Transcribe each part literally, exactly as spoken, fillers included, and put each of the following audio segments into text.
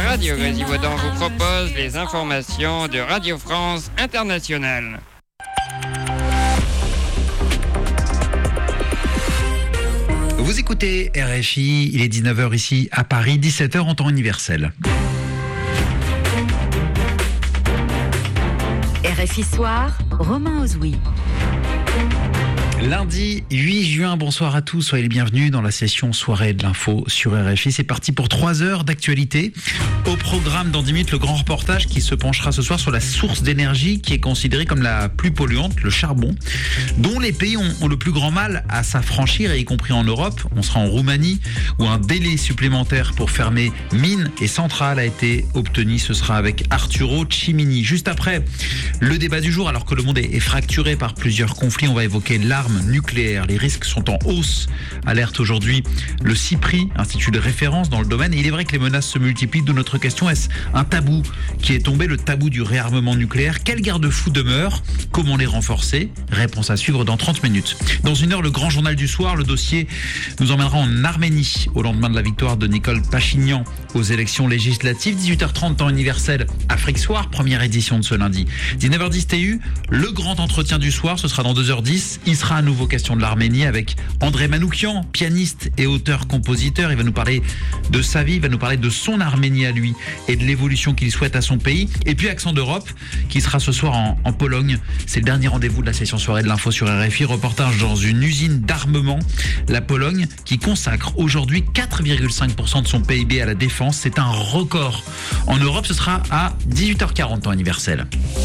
Radio Grésilvaudan vous propose les informations de Radio France Internationale. Vous écoutez R F I, il est dix-neuf heures ici à Paris, dix-sept heures en temps universel. R F I Soir, Romain Ozoui. Lundi huit juin, bonsoir à tous, soyez les bienvenus dans la session soirée de l'info sur R F I. C'est parti pour trois heures d'actualité. Au programme dans dix minutes, le grand reportage qui se penchera ce soir sur la source d'énergie qui est considérée comme la plus polluante, le charbon, dont les pays ont, ont le plus grand mal à s'affranchir, y compris en Europe. On sera en Roumanie où un délai supplémentaire pour fermer mines et centrales a été obtenu. Ce sera avec Arturo Cimini. Juste après, le débat du jour, alors que le monde est fracturé par plusieurs conflits, on va évoquer l'arme nucléaire. Les risques sont en hausse, alerte aujourd'hui le CIPRI, institut de référence dans le domaine. Et il est vrai que les menaces se multiplient, d'où notre question: est-ce un tabou qui est tombé, le tabou du réarmement nucléaire? Quels garde-fous demeurent? Comment les renforcer? Réponse à suivre dans trente minutes. Dans une heure, le grand journal du soir. Le dossier nous emmènera en Arménie au lendemain de la victoire de Nicole Pachinian aux élections législatives. dix-huit heures trente, temps universel, Afrique Soir, première édition de ce lundi. dix-neuf heures dix T U, le grand entretien du soir, ce sera dans deux heures dix. Il sera à nouveau question de l'Arménie avec André Manoukian, pianiste et auteur-compositeur. Il va nous parler de sa vie, il va nous parler de son Arménie à lui et de l'évolution qu'il souhaite à son pays. Et puis Accent d'Europe qui sera ce soir en, en Pologne. C'est le dernier rendez-vous de la session soirée de l'info sur R F I. Reportage dans une usine d'armement, la Pologne, qui consacre aujourd'hui quatre virgule cinq pour cent de son P I B à la défense. C'est un record. En Europe, ce sera à dix-huit heures quarante, temps universel.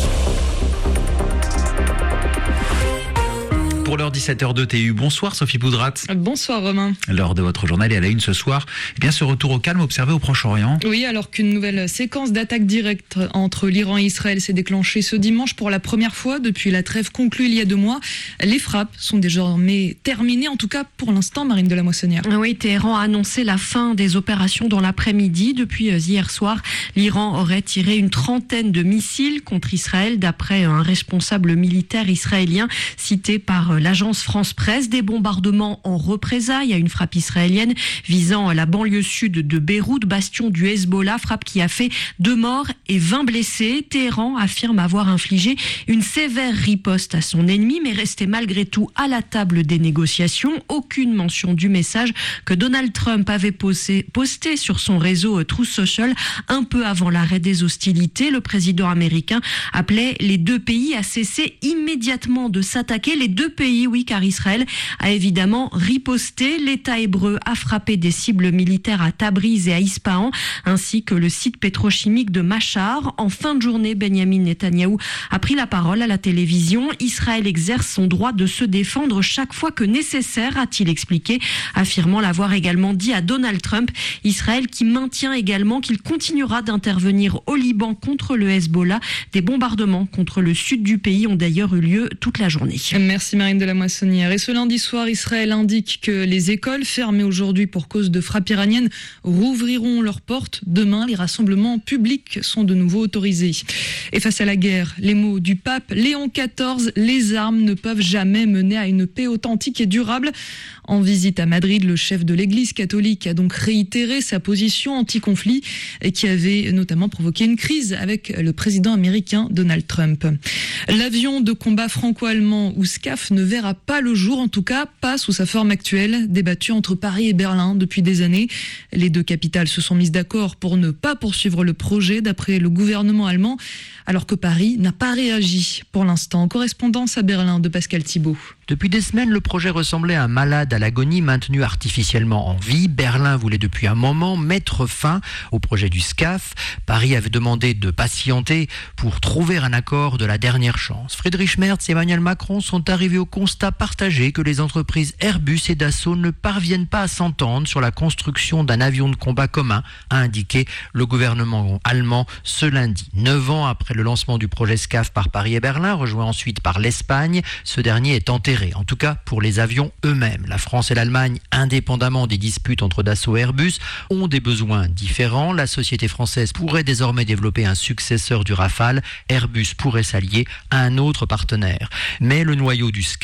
Pour l'heure dix-sept heures deux T U, bonsoir Sophie Poudrat. Bonsoir Romain. L'heure de votre journal est à la une ce soir. Eh bien, ce retour au calme observé au Proche-Orient. Oui, alors qu'une nouvelle séquence d'attaques directes entre l'Iran et Israël s'est déclenchée ce dimanche pour la première fois depuis la trêve conclue il y a deux mois. Les frappes sont désormais terminées, en tout cas pour l'instant, Marine de la Moissonnière. Oui, Téhéran a annoncé la fin des opérations dans l'après-midi. Depuis hier soir, l'Iran aurait tiré une trentaine de missiles contre Israël, d'après un responsable militaire israélien cité par l'agence France-Presse. Des bombardements en représailles à une frappe israélienne visant la banlieue sud de Beyrouth, bastion du Hezbollah, frappe qui a fait deux morts et vingt blessés. Téhéran affirme avoir infligé une sévère riposte à son ennemi, mais restait malgré tout à la table des négociations. Aucune mention du message que Donald Trump avait posé, posté sur son réseau Truth Social un peu avant l'arrêt des hostilités. Le président américain appelait les deux pays à cesser immédiatement de s'attaquer. Les deux pays Oui, car Israël a évidemment riposté. L'État hébreu a frappé des cibles militaires à Tabriz et à Ispahan, ainsi que le site pétrochimique de Machar. En fin de journée, Benyamin Netanyahou a pris la parole à la télévision. Israël exerce son droit de se défendre chaque fois que nécessaire, a-t-il expliqué, affirmant l'avoir également dit à Donald Trump. Israël qui maintient également qu'il continuera d'intervenir au Liban contre le Hezbollah. Des bombardements contre le sud du pays ont d'ailleurs eu lieu toute la journée. Merci Marine de la Moissonnière. Et ce lundi soir, Israël indique que les écoles fermées aujourd'hui pour cause de frappes iraniennes rouvriront leurs portes. Demain, les rassemblements publics sont de nouveau autorisés. Et face à la guerre, les mots du pape Léon quatorze, les armes ne peuvent jamais mener à une paix authentique et durable. En visite à Madrid, le chef de l'Église catholique a donc réitéré sa position anti-conflit qui avait notamment provoqué une crise avec le président américain Donald Trump. L'avion de combat franco-allemand ou SCAF ne verra pas le jour, en tout cas pas sous sa forme actuelle, débattue entre Paris et Berlin depuis des années. Les deux capitales se sont mises d'accord pour ne pas poursuivre le projet d'après le gouvernement allemand, alors que Paris n'a pas réagi pour l'instant. Correspondance à Berlin de Pascal Thibault. Depuis des semaines, le projet ressemblait à un malade à l'agonie maintenu artificiellement en vie. Berlin voulait depuis un moment mettre fin au projet du SCAF. Paris avait demandé de patienter pour trouver un accord de la dernière chance. Friedrich Merz et Emmanuel Macron sont arrivés au constat partagé que les entreprises Airbus et Dassault ne parviennent pas à s'entendre sur la construction d'un avion de combat commun, a indiqué le gouvernement allemand ce lundi. Neuf ans après le lancement du projet SCAF par Paris et Berlin, rejoint ensuite par l'Espagne, ce dernier est enterré. En tout cas pour les avions eux-mêmes. La France et l'Allemagne, indépendamment des disputes entre Dassault et Airbus, ont des besoins différents. La société française pourrait désormais développer un successeur du Rafale. Airbus pourrait s'allier à un autre partenaire. Mais le noyau du SCAF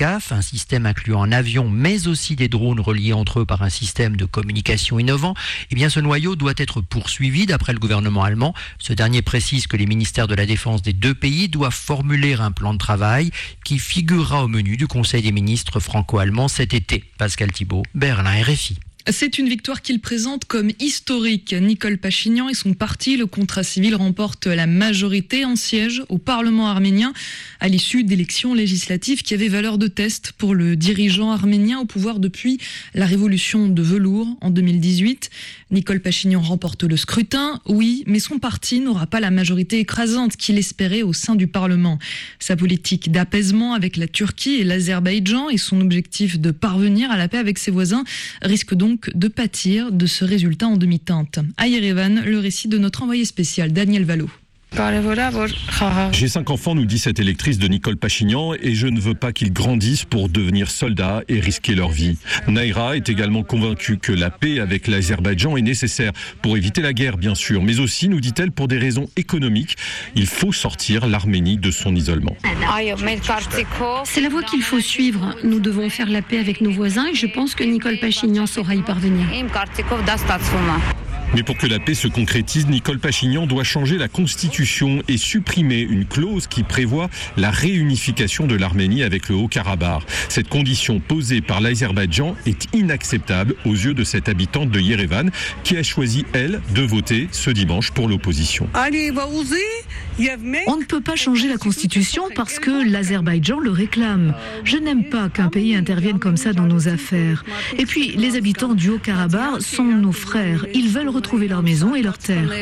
SCAF, un système incluant un avion mais aussi des drones reliés entre eux par un système de communication innovant, eh bien ce noyau doit être poursuivi d'après le gouvernement allemand. Ce dernier précise que les ministères de la Défense des deux pays doivent formuler un plan de travail qui figurera au menu du Conseil des ministres franco-allemands cet été. Pascal Thibault, Berlin, R F I. C'est une victoire qu'il présente comme historique. Nicole Pachinian et son parti, le Contrat civil, remportent la majorité en siège au Parlement arménien à l'issue d'élections législatives qui avaient valeur de test pour le dirigeant arménien au pouvoir depuis la révolution de velours en deux mille dix-huit. Nicole Pachinian remporte le scrutin, oui, mais son parti n'aura pas la majorité écrasante qu'il espérait au sein du Parlement. Sa politique d'apaisement avec la Turquie et l'Azerbaïdjan et son objectif de parvenir à la paix avec ses voisins risquent donc de pâtir de ce résultat en demi-teinte. À Yerevan, le récit de notre envoyé spécial Daniel Valo. J'ai cinq enfants, nous dit cette électrice de Nicole Pachinian, et je ne veux pas qu'ils grandissent pour devenir soldats et risquer leur vie. Naira est également convaincue que la paix avec l'Azerbaïdjan est nécessaire pour éviter la guerre, bien sûr, mais aussi, nous dit-elle, pour des raisons économiques. Il faut sortir l'Arménie de son isolement. C'est la voie qu'il faut suivre. Nous devons faire la paix avec nos voisins et je pense que Nicole Pachinian saura y parvenir. Mais pour que la paix se concrétise, Nicole Pachinian doit changer la constitution et supprimer une clause qui prévoit la réunification de l'Arménie avec le Haut-Karabakh. Cette condition posée par l'Azerbaïdjan est inacceptable aux yeux de cette habitante de Yerevan qui a choisi, elle, de voter ce dimanche pour l'opposition. On ne peut pas changer la constitution parce que l'Azerbaïdjan le réclame. Je n'aime pas qu'un pays intervienne comme ça dans nos affaires. Et puis, les habitants du Haut-Karabakh sont nos frères. Ils veulent retrouver leur maison et leur terre.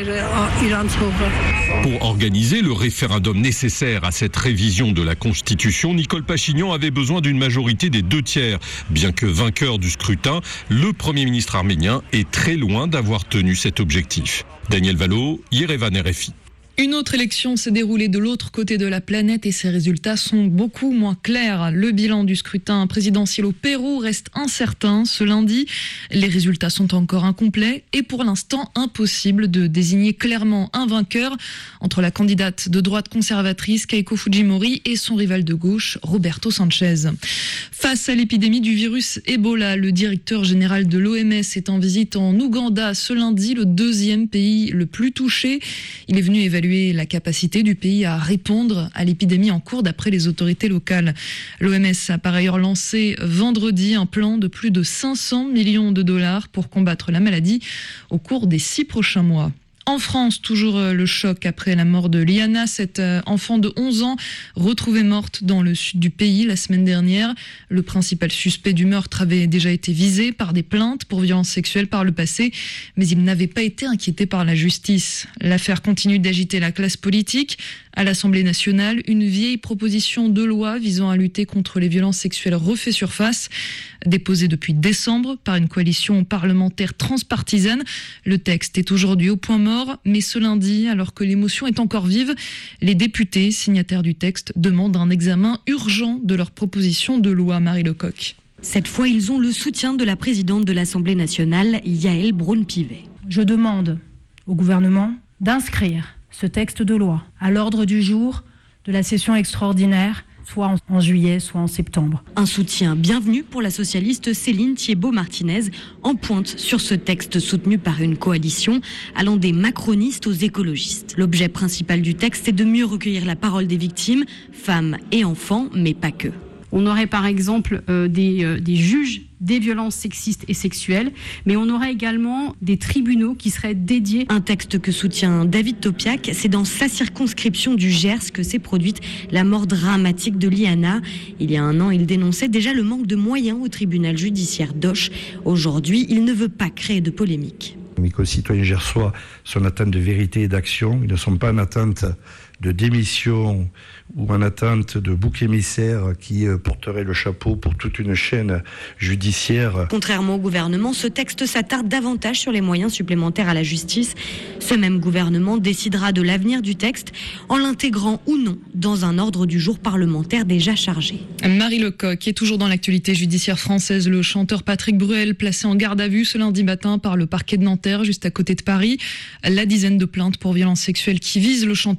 Pour organiser le référendum nécessaire à cette révision de la Constitution, Nicole Pachinian avait besoin d'une majorité des deux tiers. Bien que vainqueur du scrutin, le Premier ministre arménien est très loin d'avoir tenu cet objectif. Daniel Valo, Yerevan, R F I. Une autre élection s'est déroulée de l'autre côté de la planète et ses résultats sont beaucoup moins clairs. Le bilan du scrutin présidentiel au Pérou reste incertain ce lundi. Les résultats sont encore incomplets et pour l'instant impossible de désigner clairement un vainqueur entre la candidate de droite conservatrice Keiko Fujimori et son rival de gauche Roberto Sanchez. Face à l'épidémie du virus Ebola, le directeur général de l'O M S est en visite en Ouganda ce lundi, le deuxième pays le plus touché. Il est venu évaluer la capacité du pays à répondre à l'épidémie en cours d'après les autorités locales. L'O M S a par ailleurs lancé vendredi un plan de plus de cinq cents millions de dollars pour combattre la maladie au cours des six prochains mois. En France, toujours le choc après la mort de Liana, cette enfant de onze ans retrouvée morte dans le sud du pays la semaine dernière. Le principal suspect du meurtre avait déjà été visé par des plaintes pour violences sexuelles par le passé, mais il n'avait pas été inquiété par la justice. L'affaire continue d'agiter la classe politique. À l'Assemblée nationale, une vieille proposition de loi visant à lutter contre les violences sexuelles refait surface. Déposée depuis décembre par une coalition parlementaire transpartisane, le texte est aujourd'hui au point mort, mais ce lundi, alors que l'émotion est encore vive, les députés signataires du texte demandent un examen urgent de leur proposition de loi. Marie Lecoq. Cette fois, ils ont le soutien de la présidente de l'Assemblée nationale, Yaël Braun-Pivet. Je demande au gouvernement d'inscrire ce texte de loi à l'ordre du jour de la session extraordinaire, soit en juillet, soit en septembre. Un soutien bienvenu pour la socialiste Céline Thiébaut-Martinez, en pointe sur ce texte soutenu par une coalition allant des macronistes aux écologistes. L'objet principal du texte est de mieux recueillir la parole des victimes, femmes et enfants, mais pas que. On aurait par exemple euh, des, euh, des juges des violences sexistes et sexuelles, mais on aurait également des tribunaux qui seraient dédiés. Un texte que soutient David Topiak, c'est dans sa circonscription du Gers que s'est produite la mort dramatique de Liana. Il y a un an, il dénonçait déjà le manque de moyens au tribunal judiciaire d'Auch. Aujourd'hui, il ne veut pas créer de polémique. Mes concitoyens gersois sont en attente de vérité et d'action. Ils ne sont pas en attente de démission ou en attente de bouc émissaire qui porterait le chapeau pour toute une chaîne judiciaire. Contrairement au gouvernement, ce texte s'attarde davantage sur les moyens supplémentaires à la justice. Ce même gouvernement décidera de l'avenir du texte en l'intégrant ou non dans un ordre du jour parlementaire déjà chargé. Marie Lecoq est toujours dans l'actualité judiciaire française. Le chanteur Patrick Bruel placé en garde à vue ce lundi matin par le parquet de Nanterre, juste à côté de Paris. La dizaine de plaintes pour violences sexuelles qui visent le chanteur a été rejetée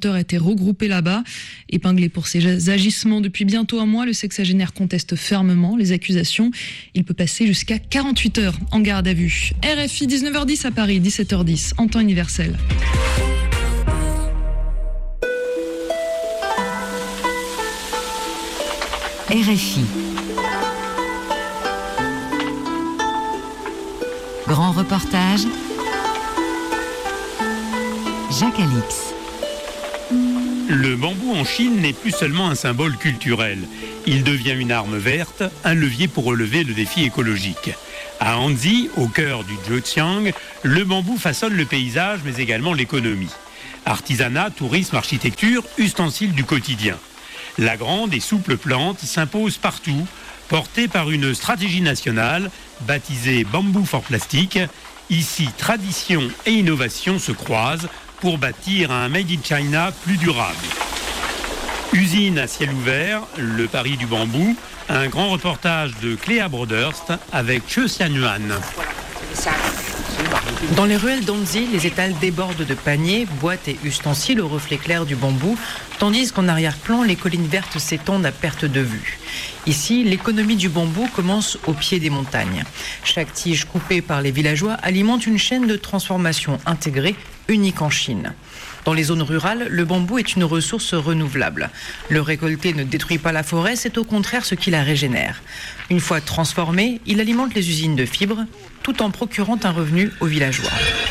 regroupés là-bas. Épinglé pour ses agissements depuis bientôt un mois, le sexagénaire conteste fermement les accusations. Il peut passer jusqu'à quarante-huit heures en garde à vue. R F I, dix-neuf heures dix à Paris, dix-sept heures dix en temps universel. R F I. Grand reportage. Jacques Alix. Le bambou en Chine n'est plus seulement un symbole culturel. Il devient une arme verte, un levier pour relever le défi écologique. À Anzi, au cœur du Zhejiang, le bambou façonne le paysage mais également l'économie. Artisanat, tourisme, architecture, ustensiles du quotidien. La grande et souple plante s'impose partout, portée par une stratégie nationale baptisée Bamboo for Plastic. Ici, tradition et innovation se croisent pour bâtir un Made in China plus durable. Usine à ciel ouvert, le pari du bambou, un grand reportage de Cléa Broderst avec Che Xianyuan. Dans les ruelles d'Anzi, les étals débordent de paniers, boîtes et ustensiles au reflet clair du bambou, tandis qu'en arrière-plan, les collines vertes s'étendent à perte de vue. Ici, l'économie du bambou commence au pied des montagnes. Chaque tige coupée par les villageois alimente une chaîne de transformation intégrée, unique en Chine. Dans les zones rurales, le bambou est une ressource renouvelable. Le récolter ne détruit pas la forêt, c'est au contraire ce qui la régénère. Une fois transformé, il alimente les usines de fibres, tout en procurant un revenu aux villageois.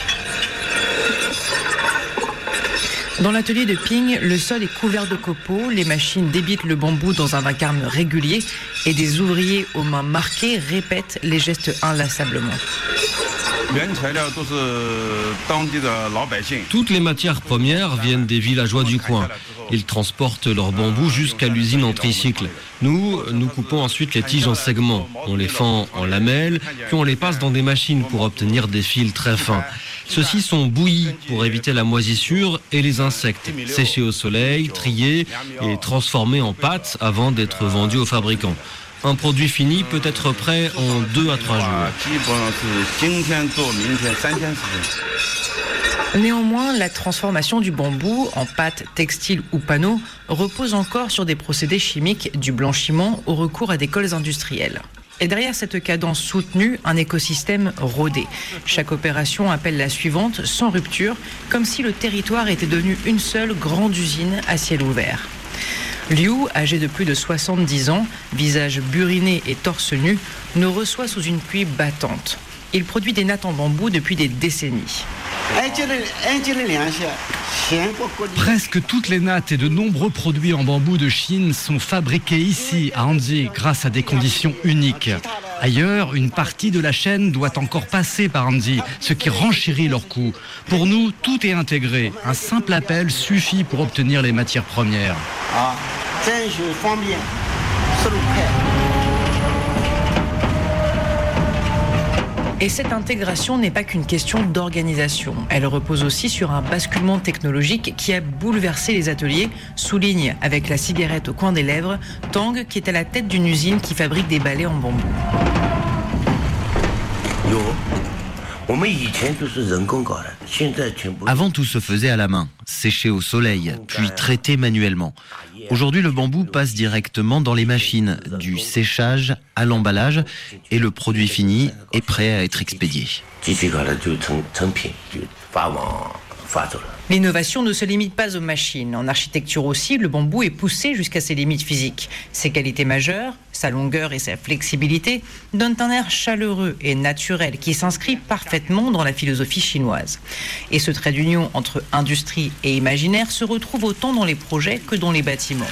Dans l'atelier de Ping, le sol est couvert de copeaux, les machines débitent le bambou dans un vacarme régulier et des ouvriers aux mains marquées répètent les gestes inlassablement. Toutes les matières premières viennent des villageois du coin. Ils transportent leur bambou jusqu'à l'usine en tricycle. Nous, nous coupons ensuite les tiges en segments. On les fend en lamelles, puis on les passe dans des machines pour obtenir des fils très fins. Ceux-ci sont bouillis pour éviter la moisissure et les insectes, séchés au soleil, triés et transformés en pâte avant d'être vendus aux fabricants. Un produit fini peut être prêt en deux à trois jours. Néanmoins, la transformation du bambou en pâte, textile ou panneau repose encore sur des procédés chimiques, du blanchiment au recours à des colles industrielles. Et derrière cette cadence soutenue, un écosystème rodé. Chaque opération appelle la suivante sans rupture, comme si le territoire était devenu une seule grande usine à ciel ouvert. Liu, âgé de plus de soixante-dix ans, visage buriné et torse nu, nous reçoit sous une pluie battante. Il produit des nattes en bambou depuis des décennies. Presque toutes les nattes et de nombreux produits en bambou de Chine sont fabriqués ici, à Anzi, grâce à des conditions uniques. Ailleurs, une partie de la chaîne doit encore passer par Anzi, ce qui renchérit leurs coûts. Pour nous, tout est intégré. Un simple appel suffit pour obtenir les matières premières. Et cette intégration n'est pas qu'une question d'organisation. Elle repose aussi sur un basculement technologique qui a bouleversé les ateliers, souligne avec la cigarette au coin des lèvres Tang, qui est à la tête d'une usine qui fabrique des balais en bambou. Avant, tout se faisait à la main, séché au soleil, puis traité manuellement. Aujourd'hui, le bambou passe directement dans les machines, du séchage à l'emballage, et le produit fini est prêt à être expédié. L'innovation ne se limite pas aux machines. En architecture aussi, le bambou est poussé jusqu'à ses limites physiques. Ses qualités majeures, sa longueur et sa flexibilité, donnent un air chaleureux et naturel qui s'inscrit parfaitement dans la philosophie chinoise. Et ce trait d'union entre industrie et imaginaire se retrouve autant dans les projets que dans les bâtiments.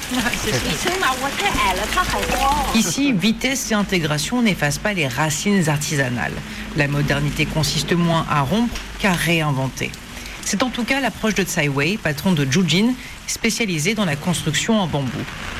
Ici, vitesse et intégration n'effacent pas les racines artisanales. La modernité consiste moins à rompre qu'à réinventer. C'est en tout cas l'approche de Tsai Wei, patron de Zhujin, spécialisé dans la construction en bambou.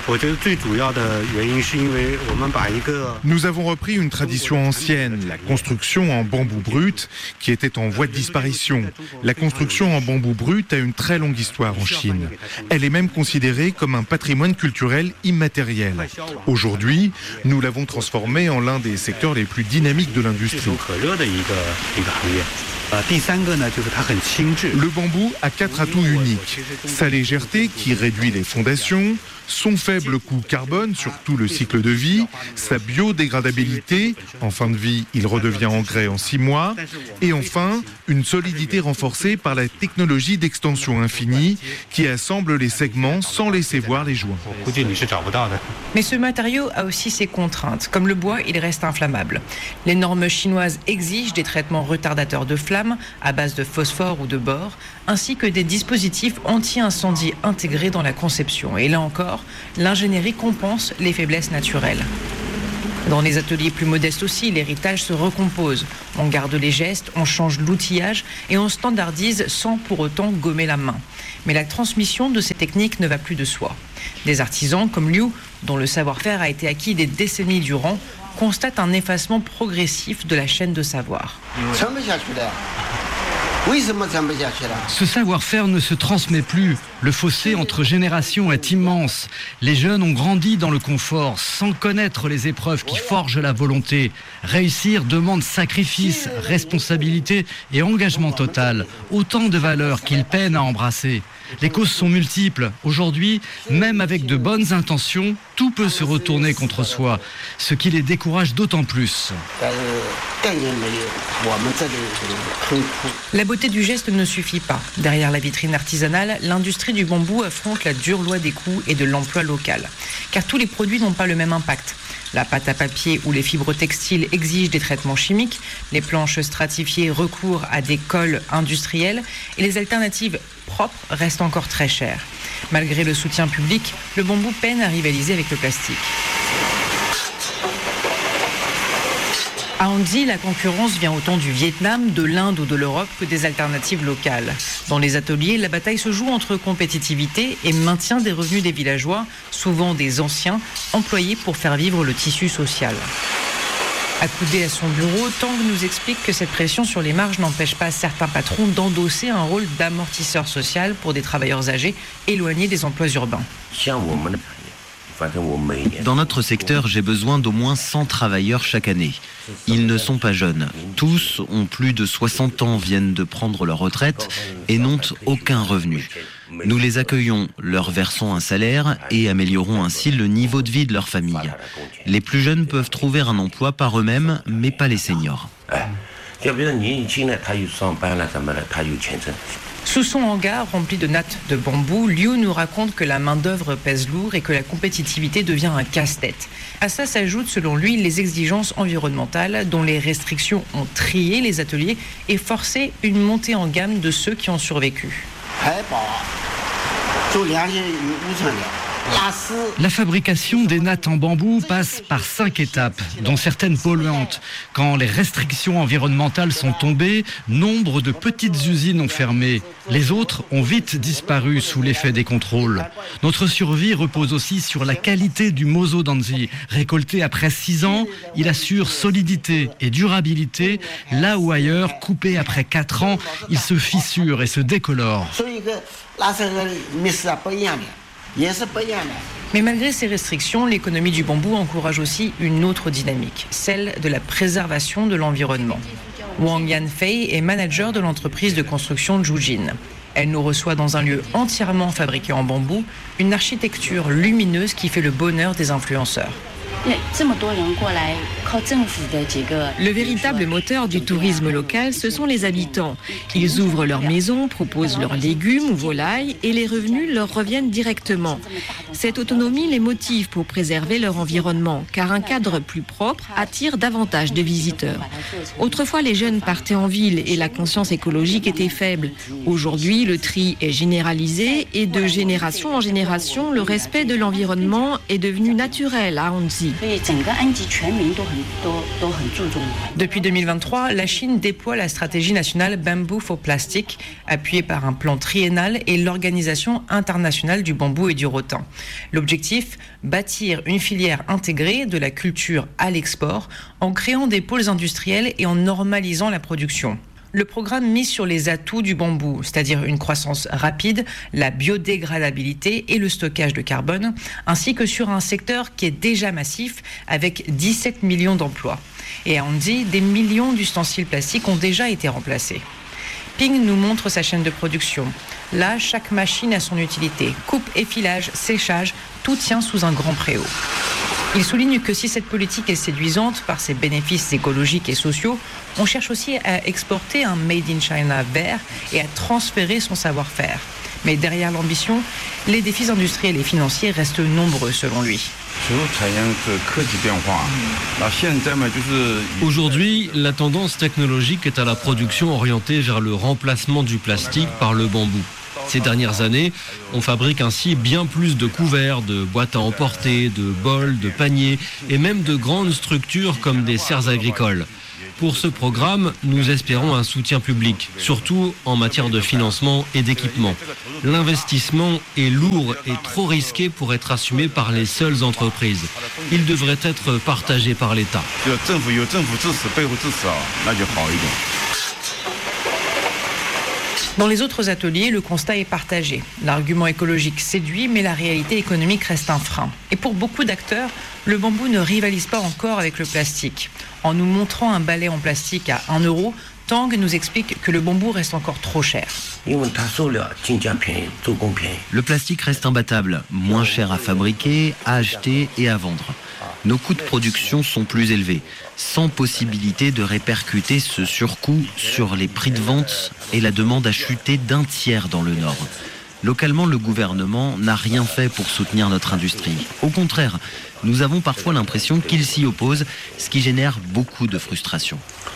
Nous avons repris une tradition ancienne, la construction en bambou brut, qui était en voie de disparition. La construction en bambou brut a une très longue histoire en Chine. Elle est même considérée comme un patrimoine culturel immatériel. Aujourd'hui, nous l'avons transformée en l'un des secteurs les plus dynamiques de l'industrie. Le bambou a quatre atouts uniques. Sa légèreté qui réduit les fondations, son faible coût carbone sur tout le cycle de vie, sa biodégradabilité, en fin de vie il redevient engrais en six mois, et enfin une solidité renforcée par la technologie d'extension infinie qui assemble les segments sans laisser voir les joints. Mais ce matériau a aussi ses contraintes. Comme le bois, il reste inflammable. Les normes chinoises exigent des traitements retardateurs de flammes à base de phosphore ou de bore, ainsi que des dispositifs anti-incendie intégrés dans la conception. Et là encore, l'ingénierie compense les faiblesses naturelles. Dans les ateliers plus modestes aussi, l'héritage se recompose. On garde les gestes, on change l'outillage et on standardise sans pour autant gommer la main. Mais la transmission de ces techniques ne va plus de soi. Des artisans comme Liu, dont le savoir-faire a été acquis des décennies durant, constatent un effacement progressif de la chaîne de savoir. Ce savoir-faire ne se transmet plus. Le fossé entre générations est immense. Les jeunes ont grandi dans le confort, sans connaître les épreuves qui forgent la volonté. Réussir demande sacrifice, responsabilité et engagement total. Autant de valeurs qu'ils peinent à embrasser. Les causes sont multiples. Aujourd'hui, même avec de bonnes intentions, tout peut se retourner contre soi, ce qui les décourage d'autant plus. La beauté du geste ne suffit pas. Derrière la vitrine artisanale, l'industrie du bambou affronte la dure loi des coûts et de l'emploi local. Car tous les produits n'ont pas le même impact. La pâte à papier ou les fibres textiles exigent des traitements chimiques, les planches stratifiées recourent à des colles industrielles et les alternatives propres restent encore très chères. Malgré le soutien public, le bambou peine à rivaliser avec le plastique. À Hanzi, la concurrence vient autant du Vietnam, de l'Inde ou de l'Europe que des alternatives locales. Dans les ateliers, la bataille se joue entre compétitivité et maintien des revenus des villageois, souvent des anciens, employés pour faire vivre le tissu social. Accoudé à son bureau, Tang nous explique que cette pression sur les marges n'empêche pas certains patrons d'endosser un rôle d'amortisseur social pour des travailleurs âgés éloignés des emplois urbains. Dans notre secteur, j'ai besoin d'au moins cent travailleurs chaque année. Ils ne sont pas jeunes. Tous ont plus de soixante ans, viennent de prendre leur retraite et n'ont aucun revenu. Nous les accueillons, leur versons un salaire et améliorons ainsi le niveau de vie de leur famille. Les plus jeunes peuvent trouver un emploi par eux-mêmes, mais pas les seniors. Sous son hangar rempli de nattes de bambou, Liu nous raconte que la main-d'œuvre pèse lourd et que la compétitivité devient un casse-tête. À ça s'ajoutent, selon lui, les exigences environnementales dont les restrictions ont trié les ateliers et forcé une montée en gamme de ceux qui ont survécu. La fabrication des nattes en bambou passe par cinq étapes, dont certaines polluantes. Quand les restrictions environnementales sont tombées, nombre de petites usines ont fermé. Les autres ont vite disparu sous l'effet des contrôles. Notre survie repose aussi sur la qualité du Mozo Danzi. Récolté après six ans, il assure solidité et durabilité, là où ailleurs, coupé après quatre ans, il se fissure et se décolore. Mais malgré ces restrictions, l'économie du bambou encourage aussi une autre dynamique, celle de la préservation de l'environnement. Wang Yanfei est manager de l'entreprise de construction Zhujin. Elle nous reçoit dans un lieu entièrement fabriqué en bambou, une architecture lumineuse qui fait le bonheur des influenceurs. Le véritable moteur du tourisme local, ce sont les habitants. Ils ouvrent leurs maisons, proposent leurs légumes ou volailles et les revenus leur reviennent directement. Cette autonomie les motive pour préserver leur environnement, car un cadre plus propre attire davantage de visiteurs. Autrefois, les jeunes partaient en ville et la conscience écologique était faible. Aujourd'hui, le tri est généralisé et de génération en génération, le respect de l'environnement est devenu naturel à Hanzi. Depuis deux mille vingt-trois, la Chine déploie la stratégie nationale Bamboo for Plastic, appuyée par un plan triennal et l'Organisation internationale du bambou et du rotin. L'objectif, bâtir une filière intégrée de la culture à l'export en créant des pôles industriels et en normalisant la production. Le programme mise sur les atouts du bambou, c'est-à-dire une croissance rapide, la biodégradabilité et le stockage de carbone, ainsi que sur un secteur qui est déjà massif avec dix-sept millions d'emplois. Et à Hanzi, des millions d'ustensiles plastiques ont déjà été remplacés. Ping nous montre sa chaîne de production. Là, chaque machine a son utilité. Coupe, effilage, séchage, tout tient sous un grand préau. Il souligne que si cette politique est séduisante par ses bénéfices écologiques et sociaux, on cherche aussi à exporter un Made in China vert et à transférer son savoir-faire. Mais derrière l'ambition, les défis industriels et financiers restent nombreux selon lui. Aujourd'hui, la tendance technologique est à la production orientée vers le remplacement du plastique par le bambou. Ces dernières années, on fabrique ainsi bien plus de couverts, de boîtes à emporter, de bols, de paniers et même de grandes structures comme des serres agricoles. Pour ce programme, nous espérons un soutien public, surtout en matière de financement et d'équipement. L'investissement est lourd et trop risqué pour être assumé par les seules entreprises. Il devrait être partagé par l'État. Dans les autres ateliers, le constat est partagé. L'argument écologique séduit, mais la réalité économique reste un frein. Et pour beaucoup d'acteurs, le bambou ne rivalise pas encore avec le plastique. En nous montrant un balai en plastique à un euro, Tang nous explique que le bambou reste encore trop cher. Le plastique reste imbattable, moins cher à fabriquer, à acheter et à vendre. Nos coûts de production sont plus élevés, sans possibilité de répercuter ce surcoût sur les prix de vente, et la demande a chuté d'un tiers dans le Nord. Localement, le gouvernement n'a rien fait pour soutenir notre industrie. Au contraire, nous avons parfois l'impression qu'il s'y oppose, ce qui génère beaucoup de frustration.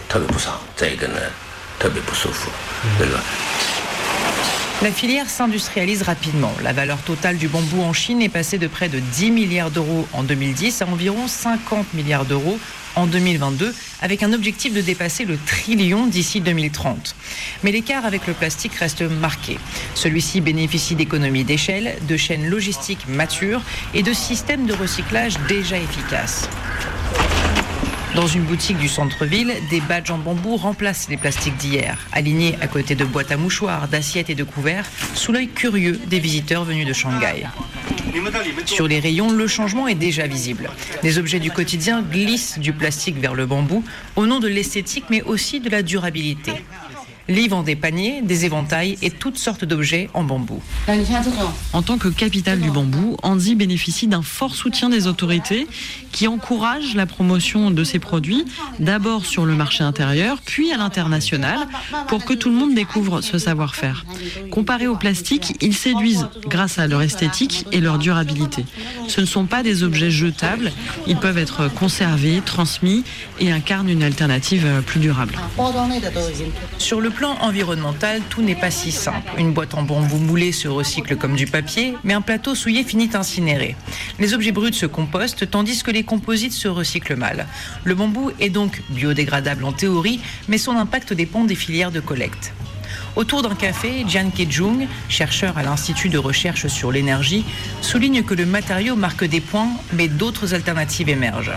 La filière s'industrialise rapidement. La valeur totale du bambou en Chine est passée de près de dix milliards d'euros en deux mille dix à environ cinquante milliards d'euros en deux mille vingt-deux, avec un objectif de dépasser le trillion d'ici deux mille trente. Mais l'écart avec le plastique reste marqué. Celui-ci bénéficie d'économies d'échelle, de chaînes logistiques matures et de systèmes de recyclage déjà efficaces. Dans une boutique du centre-ville, des badges en bambou remplacent les plastiques d'hier, alignés à côté de boîtes à mouchoirs, d'assiettes et de couverts, sous l'œil curieux des visiteurs venus de Shanghai. Sur les rayons, le changement est déjà visible. Des objets du quotidien glissent du plastique vers le bambou, au nom de l'esthétique mais aussi de la durabilité. Lee vend des paniers, des éventails et toutes sortes d'objets en bambou. En tant que capitale du bambou, Anzi bénéficie d'un fort soutien des autorités qui encouragent la promotion de ces produits, d'abord sur le marché intérieur, puis à l'international, pour que tout le monde découvre ce savoir-faire. Comparé au plastique, ils séduisent grâce à leur esthétique et leur durabilité. Ce ne sont pas des objets jetables, ils peuvent être conservés, transmis et incarnent une alternative plus durable. Sur le plan environnemental, tout n'est pas si simple. Une boîte en bambou moulé se recycle comme du papier, mais un plateau souillé finit incinéré. Les objets bruts se compostent, tandis que les composites se recyclent mal. Le bambou est donc biodégradable en théorie, mais son impact dépend des filières de collecte. Autour d'un café, Jian Kejung, chercheur à l'Institut de recherche sur l'énergie, souligne que le matériau marque des points, mais d'autres alternatives émergent.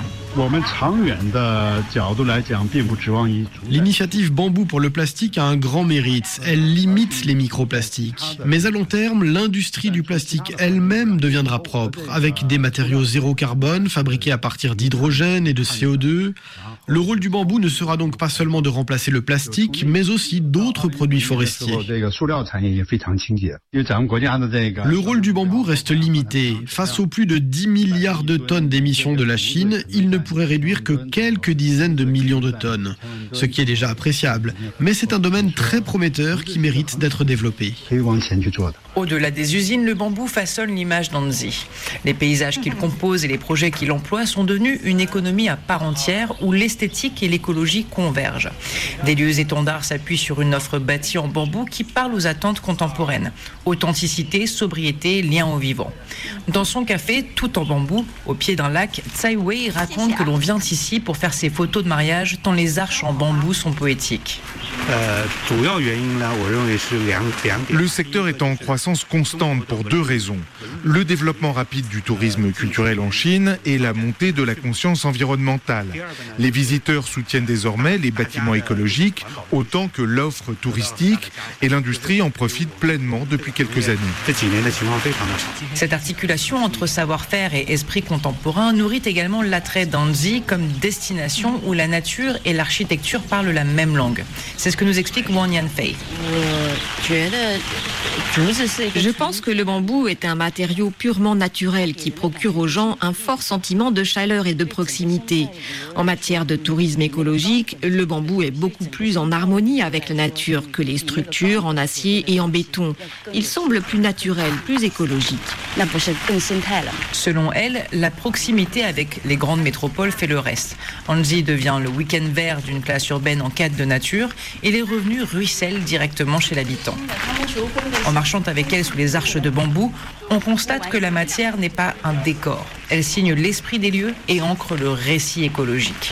L'initiative Bambou pour le plastique a un grand mérite. Elle limite les microplastiques. Mais à long terme, l'industrie du plastique elle-même deviendra propre, avec des matériaux zéro carbone fabriqués à partir d'hydrogène et de C O deux. Le rôle du bambou ne sera donc pas seulement de remplacer le plastique, mais aussi d'autres produits forestiers. Le rôle du bambou reste limité. Face aux plus de dix milliards de tonnes d'émissions de la Chine, il ne pourrait réduire que quelques dizaines de millions de tonnes, ce qui est déjà appréciable. Mais c'est un domaine très prometteur qui mérite d'être développé. Au-delà des usines, le bambou façonne l'image d'Anzi. Les paysages qu'il compose et les projets qu'il emploie sont devenus une économie à part entière où l'esthétique et l'écologie convergent. Des lieux étendards s'appuient sur une offre bâtie en bambou qui parle aux attentes contemporaines. Authenticité, sobriété, lien au vivant. Dans son café, tout en bambou, au pied d'un lac, Tsai Wei raconte que l'on vient ici pour faire ses photos de mariage tant les arches en bambou sont poétiques. Le secteur est en croissance constante pour deux raisons. Le développement rapide du tourisme culturel en Chine et la montée de la conscience environnementale. Les visiteurs soutiennent désormais les bâtiments écologiques autant que l'offre touristique et l'industrie en profite pleinement depuis quelques années. Cette articulation entre savoir-faire et esprit contemporain nourrit également l'attrait d'un d'Anzi comme destination où la nature et l'architecture parlent la même langue. C'est ce que nous explique Wang Yanfei. Je pense que le bambou est un matériau purement naturel qui procure aux gens un fort sentiment de chaleur et de proximité. En matière de tourisme écologique, le bambou est beaucoup plus en harmonie avec la nature que les structures en acier et en béton. Il semble plus naturel, plus écologique. Selon elle, la proximité avec les grandes métropoles fait le reste. Anzi devient le week-end vert d'une classe urbaine en quête de nature et les revenus ruissellent directement chez l'habitant. En marchant avec elle sous les arches de bambou, on constate que la matière n'est pas un décor. Elle signe l'esprit des lieux et ancre le récit écologique.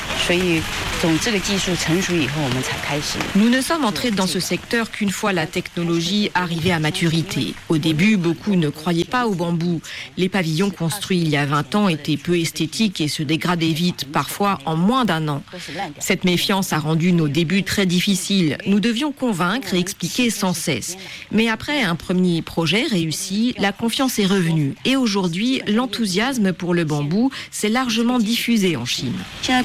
Nous ne sommes entrés dans ce secteur qu'une fois la technologie arrivée à maturité. Au début, beaucoup ne croyaient pas au bambou. Les pavillons construits il y a vingt ans étaient peu esthétiques et se dégradaient vite, parfois en moins d'un an. Cette méfiance a rendu nos débuts très difficiles. Nous devions convaincre et expliquer sans cesse. Mais après un premier projet réussi, la confiance est revenue. Et aujourd'hui, l'enthousiasme pour le bambou s'est largement diffusé en Chine.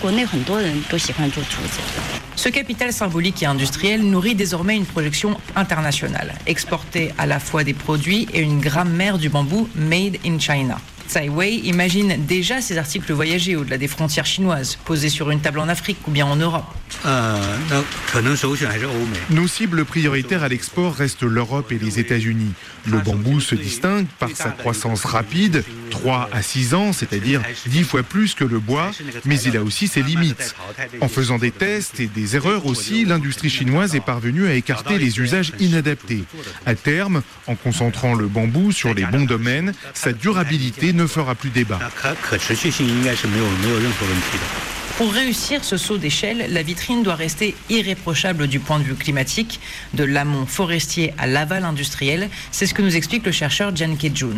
Ce capital symbolique et industriel nourrit désormais une projection internationale, exporter à la fois des produits et une grammaire du bambou made in China. Tsai Wei imagine déjà ses articles voyager au-delà des frontières chinoises, posés sur une table en Afrique ou bien en Europe. Nos cibles prioritaires à l'export restent l'Europe et les États-Unis. Le bambou se distingue par sa croissance rapide, trois à six ans, c'est-à-dire dix fois plus que le bois, mais il a aussi ses limites. En faisant des tests et des erreurs aussi, l'industrie chinoise est parvenue à écarter les usages inadaptés. À terme, en concentrant le bambou sur les bons domaines, sa durabilité ne fera plus débat. Pour réussir ce saut d'échelle, la vitrine doit rester irréprochable du point de vue climatique, de l'amont forestier à l'aval industriel. C'est ce que nous explique le chercheur Jian Kejun.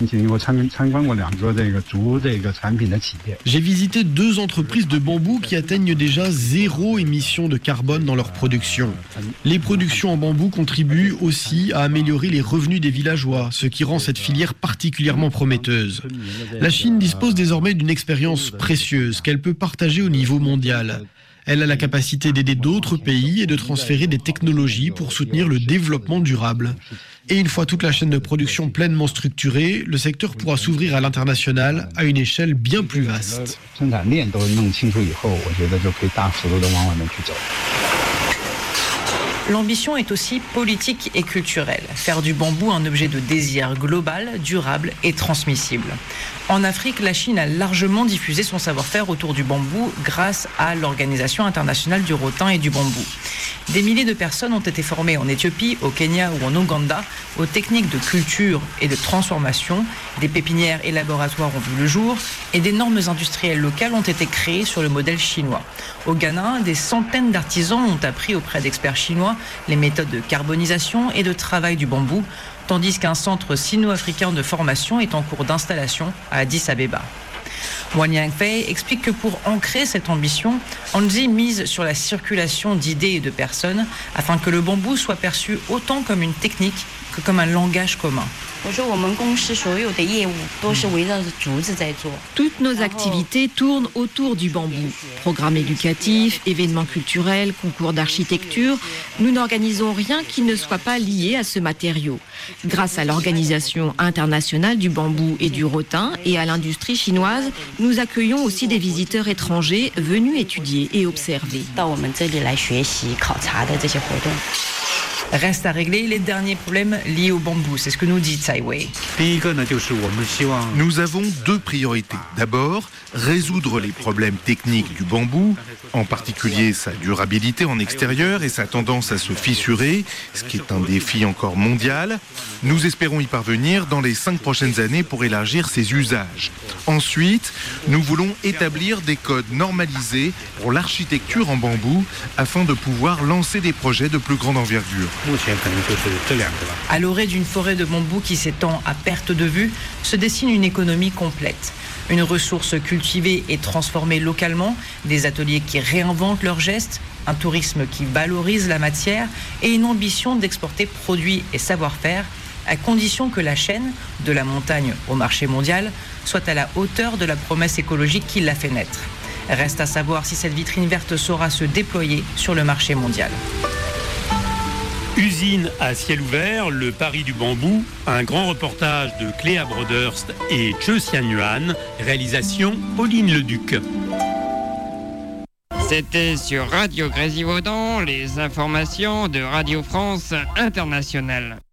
J'ai visité deux entreprises de bambou qui atteignent déjà zéro émission de carbone dans leur production. Les productions en bambou contribuent aussi à améliorer les revenus des villageois, ce qui rend cette filière particulièrement prometteuse. La Chine dispose désormais d'une expérience précieuse qu'elle peut partager au niveau mondial. Elle a la capacité d'aider d'autres pays et de transférer des technologies pour soutenir le développement durable. Et une fois toute la chaîne de production pleinement structurée, le secteur pourra s'ouvrir à l'international à une échelle bien plus vaste. L'ambition est aussi politique et culturelle. Faire du bambou un objet de désir global, durable et transmissible. En Afrique, la Chine a largement diffusé son savoir-faire autour du bambou grâce à l'Organisation internationale du rotin et du bambou. Des milliers de personnes ont été formées en Éthiopie, au Kenya ou en Ouganda aux techniques de culture et de transformation. Des pépinières et laboratoires ont vu le jour et des normes industrielles locales ont été créées sur le modèle chinois. Au Ghana, des centaines d'artisans ont appris auprès d'experts chinois les méthodes de carbonisation et de travail du bambou, tandis qu'un centre sino-africain de formation est en cours d'installation à Addis Abeba. Wang Yanfei explique que pour ancrer cette ambition, Anzi mise sur la circulation d'idées et de personnes afin que le bambou soit perçu autant comme une technique que comme un langage commun. Toutes nos activités tournent autour du bambou. Programmes éducatifs, événements culturels, concours d'architecture, nous n'organisons rien qui ne soit pas lié à ce matériau. Grâce à l'Organisation internationale du bambou et du rotin et à l'industrie chinoise, nous accueillons aussi des visiteurs étrangers venus étudier et observer. Reste à régler les derniers problèmes liés au bambou, c'est ce que nous dit Tsai Wei. Nous avons deux priorités. D'abord, résoudre les problèmes techniques du bambou, en particulier sa durabilité en extérieur et sa tendance à se fissurer, ce qui est un défi encore mondial. Nous espérons y parvenir dans les cinq prochaines années pour élargir ses usages. Ensuite, nous voulons établir des codes normalisés pour l'architecture en bambou afin de pouvoir lancer des projets de plus grande envergure. À l'orée d'une forêt de bambou qui s'étend à perte de vue, se dessine une économie complète. Une ressource cultivée et transformée localement, des ateliers qui réinventent leurs gestes, un tourisme qui valorise la matière et une ambition d'exporter produits et savoir-faire à condition que la chaîne, de la montagne au marché mondial, soit à la hauteur de la promesse écologique qui l'a fait naître. Reste à savoir si cette vitrine verte saura se déployer sur le marché mondial. Usine à ciel ouvert, le pari du bambou, un grand reportage de Cléa Broderst et Che Xianyuan, réalisation Pauline Leduc. C'était sur Radio Grésivaudan, les informations de Radio France Internationale.